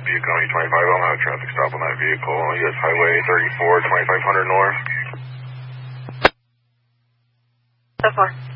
Beacon E25, I'll have a traffic stop on that vehicle. US Highway 34, 2500 north. So far.